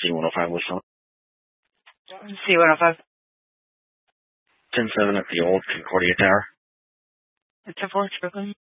C105 whistle. C105. 10-7 at the old Concordia Tower. It's a 4 Brooklyn.